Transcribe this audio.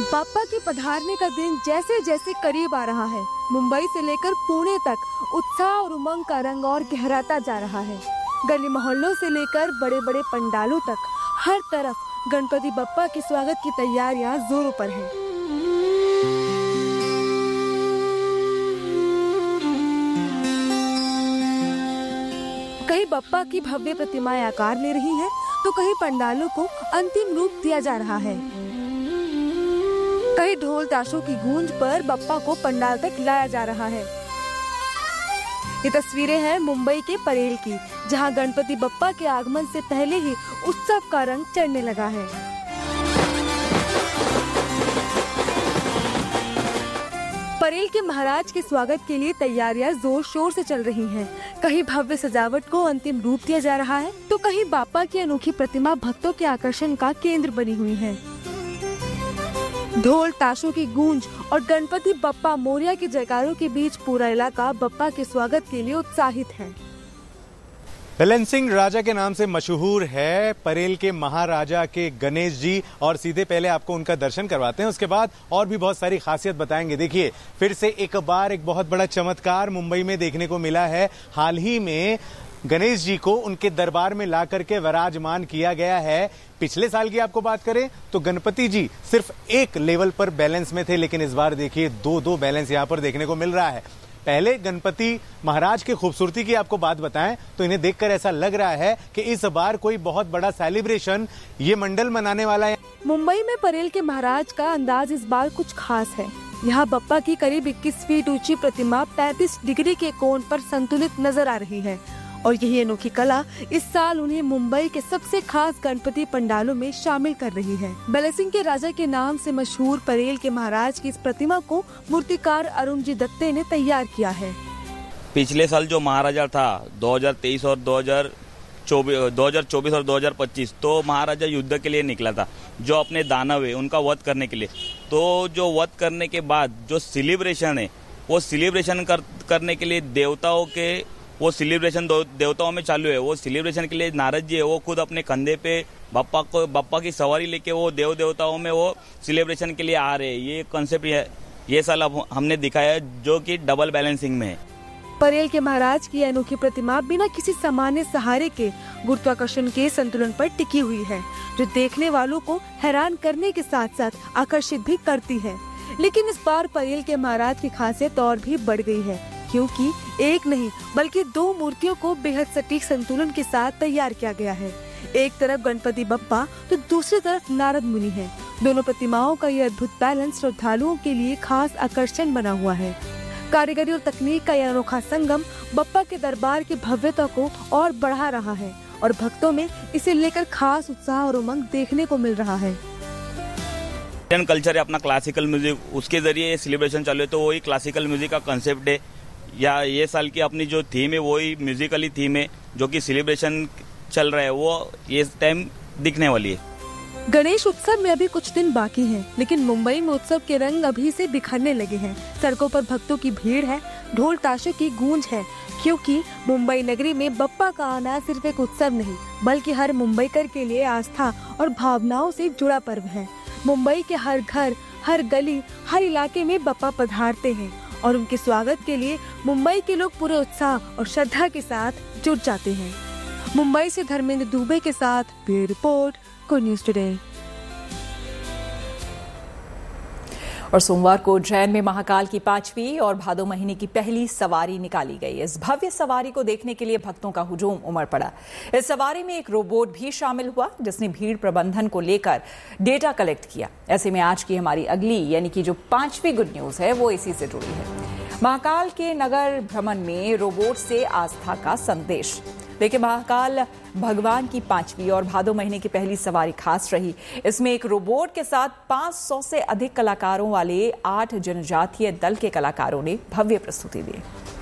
बप्पा के पधारने का दिन जैसे जैसे करीब आ रहा है, मुंबई से लेकर पुणे तक उत्साह और उमंग का रंग और गहराता जा रहा है। गली मोहल्लों से लेकर बड़े बड़े पंडालों तक हर तरफ गणपति बप्पा के स्वागत की तैयारियां जोरों पर हैं। कहीं बप्पा की भव्य प्रतिमाएं आकार ले रही हैं, तो कहीं पंडालों को अंतिम रूप दिया जा रहा है। कहीं ढोल ताशों की गूंज पर बप्पा को पंडाल तक लाया जा रहा है। ये तस्वीरें हैं मुंबई के परेल की, जहां गणपति बप्पा के आगमन से पहले ही उत्सव का रंग चढ़ने लगा है। परेल के महाराज के स्वागत के लिए तैयारियां जोर शोर से चल रही हैं। कहीं भव्य सजावट को अंतिम रूप दिया जा रहा है, तो कहीं बप्पा की अनोखी प्रतिमा भक्तों के आकर्षण का केंद्र बनी हुई है। ढोल ताशों की गूंज और गणपति बप्पा मोरिया के जयकारों के बीच पूरा इलाका बप्पा के स्वागत के लिए उत्साहित है। बैलेंसिंग राजा के नाम से मशहूर है परेल के महाराजा के गणेश जी, और सीधे पहले आपको उनका दर्शन करवाते हैं, उसके बाद और भी बहुत सारी खासियत बताएंगे। देखिए, फिर से एक बार एक बहुत बड़ा चमत्कार मुंबई में देखने को मिला है। हाल ही में गणेश जी को उनके दरबार में ला करके विराजमान किया गया है। पिछले साल की आपको बात करें तो गणपति जी सिर्फ एक लेवल पर बैलेंस में थे, लेकिन इस बार देखिए दो बैलेंस यहाँ पर देखने को मिल रहा है। पहले गणपति महाराज की खूबसूरती की आपको बात बताएं तो इन्हें देखकर ऐसा लग रहा है कि इस बार कोई बहुत बड़ा सेलिब्रेशन ये मंडल मनाने वाला है। मुंबई में परेल के महाराज का अंदाज इस बार कुछ खास है। यहाँ बप्पा की करीब 21 फीट ऊंची प्रतिमा 35 डिग्री के कोण पर संतुलित नजर आ रही है, और यही अनोखी कला इस साल उन्हें मुंबई के सबसे खास गणपति पंडालों में शामिल कर रही है। बैलेंसिंग के राजा के नाम से मशहूर परेल के महाराज की इस प्रतिमा को मूर्तिकार अरुण जी दत्ते ने तैयार किया है। पिछले साल जो महाराजा था 2023 और 2024 और 2025, तो महाराजा युद्ध के लिए निकला था, जो अपने दानव है उनका वध करने के लिए। तो जो वध करने के बाद जो सेलिब्रेशन है, वो सेलिब्रेशन करने के लिए देवताओं के वो सेलिब्रेशन देवताओं में चालू है। वो सेलिब्रेशन के लिए नारद जी है, वो खुद अपने कंधे पे बप्पा की सवारी लेके वो देवताओं में वो सेलिब्रेशन के लिए आ रहे हैं। ये कॉन्सेप्ट ये साल अब हमने दिखाया है, जो कि डबल बैलेंसिंग में है। परेल के महाराज की अनोखी प्रतिमा बिना किसी सामान्य सहारे के गुरुत्वाकर्षण के संतुलन पर टिकी हुई है, जो देखने वालों को हैरान करने के साथ साथ आकर्षित भी करती है। लेकिन इस बार परेल के महाराज की खासियत और भी बढ़ गई है, क्योंकि एक नहीं बल्कि 2 मूर्तियों को बेहद सटीक संतुलन के साथ तैयार किया गया है। एक तरफ गणपति बप्पा तो दूसरी तरफ नारद मुनि है। दोनों प्रतिमाओं का ये अद्भुत बैलेंस श्रद्धालुओं के लिए खास आकर्षण बना हुआ है। कारीगरी और तकनीक का यह अनोखा संगम बप्पा के दरबार की भव्यता को और बढ़ा रहा है, और भक्तों में इसे लेकर खास उत्साह और उमंग देखने को मिल रहा है। इंडियन कल्चर है अपना क्लासिकल म्यूजिक, उसके जरिए सेलिब्रेशन चालू है, तो वही क्लासिकल म्यूजिक का कंसेप्ट है। या ये साल की अपनी जो थीम है वही म्यूजिकली थीम है, जो कि सेलिब्रेशन चल रहा है, वो ये टाइम दिखने वाली है। गणेश उत्सव में अभी कुछ दिन बाकी हैं, लेकिन मुंबई में उत्सव के रंग अभी से बिखरने लगे हैं। सड़कों पर भक्तों की भीड़ है, ढोल ताशों की गूंज है, क्योंकि मुंबई नगरी में बप्पा का आना सिर्फ एक उत्सव नहीं, बल्कि हर मुंबईकर के लिए आस्था और भावनाओं से जुड़ा पर्व है। मुंबई के हर घर, हर गली, हर इलाके में बप्पा पधारते हैं, और उनके स्वागत के लिए मुंबई के लोग पूरे उत्साह और श्रद्धा के साथ जुट जाते हैं। मुंबई से धर्मेंद्र दुबे के साथ bureau report, good news today. और सोमवार को उज्जैन में महाकाल की 5वीं और भादो महीने की पहली सवारी निकाली गई। इस भव्य सवारी को देखने के लिए भक्तों का हुजूम उमड़ पड़ा। इस सवारी में एक रोबोट भी शामिल हुआ, जिसने भीड़ प्रबंधन को लेकर डेटा कलेक्ट किया। ऐसे में आज की हमारी अगली यानी कि जो 5वीं गुड न्यूज है, वो इसी से जुड़ी है। महाकाल के नगर भ्रमण में रोबोट से आस्था का संदेश। देखिए, महाकाल भगवान की 5वीं और भादो महीने की पहली सवारी खास रही। इसमें एक रोबोट के साथ 500 से अधिक कलाकारों वाले 8 जनजातीय दल के कलाकारों ने भव्य प्रस्तुति दी।